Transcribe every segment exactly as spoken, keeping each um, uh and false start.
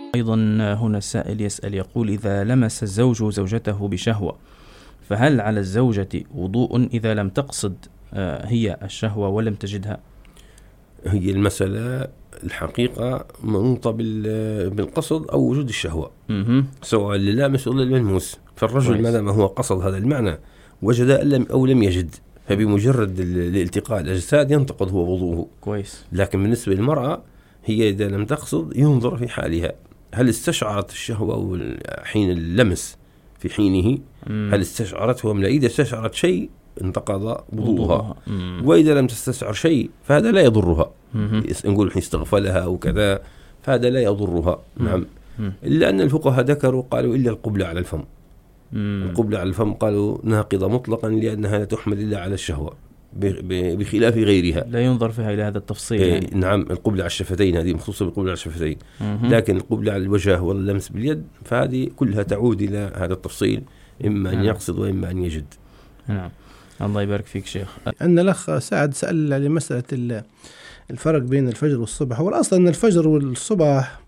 أيضا هنا السائل يسأل يقول: إذا لمس الزوج زوجته بشهوة فهل على الزوجة وضوء إذا لم تقصد هي الشهوة ولم تجدها؟ هي المسألة الحقيقة منوطة بالقصد أو وجود الشهوة، سواء للامس ولا الملموس. فالرجل ما دام هو قصد هذا المعنى وجد أو لم يجد، فبمجرد الالتقاء الأجساد ينتقض هو وضوءه. كويس. لكن بالنسبة للمرأة هي إذا لم تقصد ينظر في حالها، هل استشعرت الشهوة حين اللمس في حينه؟ مم. هل استشعرته أم لا؟ إذا استشعرت شيء انتقض وضوءها، وإذا لم تستشعر شيء فهذا لا يضرها. نقول استغفلها أو كذا، فهذا لا يضرها. نعم. إلا أن الفقهاء ذكروا قالوا إلا القبلة على الفم. مم. القبلة على الفم قالوا ناقضة مطلقا، لأنها لا تحمل إلا على الشهوة بخلاف غيرها، لا ينظر فيها إلى هذا التفصيل. يعني. نعم. القبلة على الشفتين هذه مخصوصة بالقبلة على الشفتين، لكن القبلة على الوجه واللمس باليد فهذه كلها تعود إلى هذا التفصيل، إما أن يقصد وإما أن يجد. نعم. الله يبارك فيك شيخ. أن الأخ سعد سأل على مسألة الفرق بين الفجر والصبح. هو الأصل أن الفجر والصبح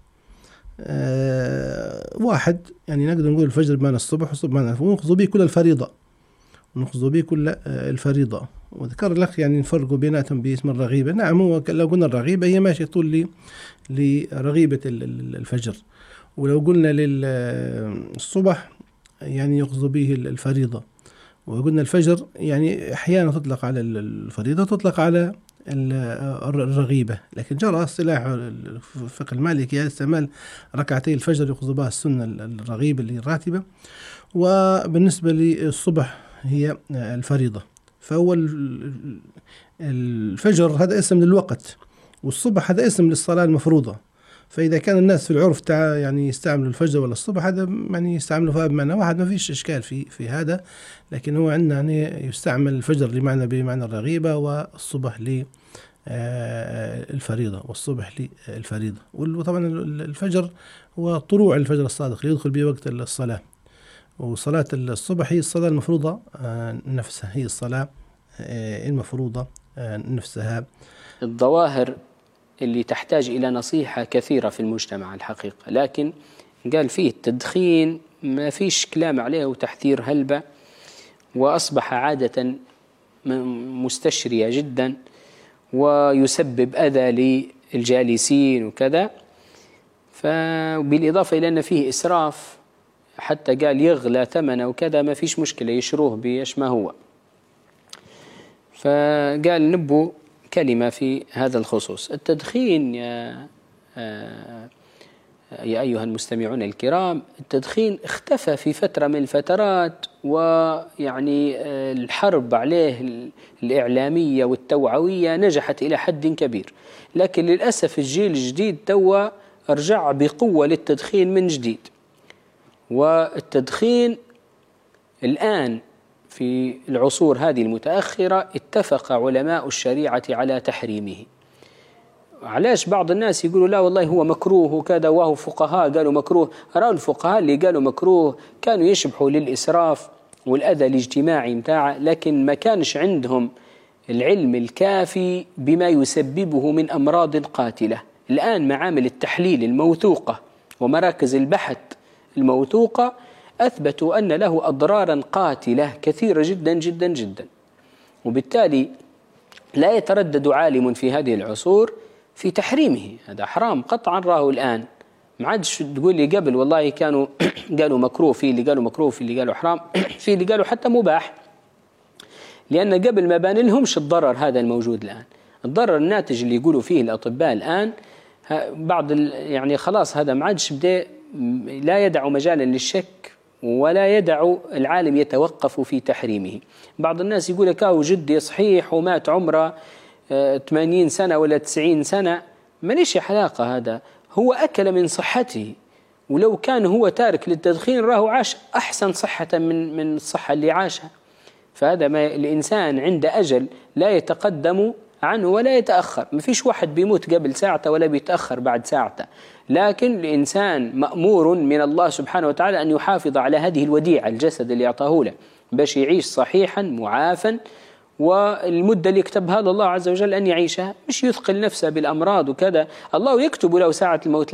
آه واحد، يعني نقدر نقول الفجر بمعنى الصبح والصبح بمعنى الفجر، ونقصد به كل الفريضة ونقصد به كل آه الفريضة. وذكر الأخ يعني نفرقوا بيناتهم باسم الرغيبة. نعم، هو لو قلنا الرغيبة هي ماشية طول لي لرغيبة الفجر، ولو قلنا للصبح يعني يقصد به الفريضة، وقلنا الفجر يعني أحيانا تطلق على الفريضة تطلق على الرغيبة. لكن جرى اصطلاح الفقه المالكي استعمال ركعتي الفجر يقصد بها السنة الرغيبة اللي الراتبة، وبالنسبة للصبح هي الفريضة. فهو الفجر هذا اسم للوقت، والصبح هذا اسم للصلاة المفروضة. فإذا كان الناس في العرف تاع يعني يستعملوا الفجر ولا الصبح، هذا يعني يستعملوا فيها بمعنى واحد، ما فيش إشكال في في هذا. لكن هو عندنا يعني يستعمل الفجر لمعنى بمعنى الرغيبة، والصبح للفريضة، والصبح للفريضة. وطبعا الفجر هو طلوع الفجر الصادق يدخل به وقت الصلاة، وصلاة الصبح هي الصلاة المفروضة نفسها، هي الصلاة المفروضة نفسها. الظواهر اللي تحتاج إلى نصيحة كثيرة في المجتمع الحقيقة، لكن قال فيه التدخين ما فيش كلام عليه وتحذير هلبة، وأصبح عادة مستشرية جدا ويسبب أذى للجالسين وكذا. فبالإضافة إلى أن فيه إسراف، حتى قال يغلى ثمنه وكذا، ما فيش مشكلة يشروه بيش ما هو. فقال نبو كلمة في هذا الخصوص. التدخين يا يا أيها المستمعون الكرام، التدخين اختفى في فترة من الفترات، ويعني الحرب عليه الإعلامية والتوعوية نجحت إلى حد كبير. لكن للأسف الجيل الجديد توا رجع بقوة للتدخين من جديد. والتدخين الآن في العصور هذه المتأخرة اتفق علماء الشريعة على تحريمه. علاش بعض الناس يقولوا لا والله هو مكروه وكذا، وهو فقهاء قالوا مكروه؟ أرى الفقهاء اللي قالوا مكروه كانوا يشبحوا للإسراف والأذى الاجتماعي متاعه، لكن ما كانش عندهم العلم الكافي بما يسببه من أمراض قاتلة. الآن معامل التحليل الموثوقة ومراكز البحث الموثوقة أثبتوا أن له أضرارا قاتلة كثيرة جدا جدا جدا. وبالتالي لا يتردد عالم في هذه العصور في تحريمه. هذا حرام قطعا راه الآن. ما عادش تقول لي قبل والله كانوا قالوا مكروه، في اللي قالوا مكروه، في اللي قالوا حرام، في اللي قالوا حتى مباح، لأن قبل ما بان لهمش الضرر هذا الموجود الآن. الضرر الناتج اللي يقولوا فيه الأطباء الآن بعض يعني خلاص هذا ما عادش بدأ، لا يدع مجالا للشك ولا يدع العالم يتوقف في تحريمه. بعض الناس يقول لك هو جدي صحيح ومات عمره ثمانين سنة ولا تسعين سنة، ما ليش علاقة. هذا هو أكل من صحته، ولو كان هو تارك للتدخين راه عاش أحسن صحة من من الصحة اللي عاشها. فهذا ما الإنسان عند أجل لا يتقدم عنه ولا يتأخر. ما فيش واحد بيموت قبل ساعته ولا بيتأخر بعد ساعته، لكن الإنسان مأمور من الله سبحانه وتعالى أن يحافظ على هذه الوديعة، الجسد اللي أعطاه له، باش يعيش صحيحا معافا، والمدة اللي يكتبها له الله عز وجل أن يعيشها، مش يثقل نفسه بالأمراض وكذا. الله يكتب له ساعة الموت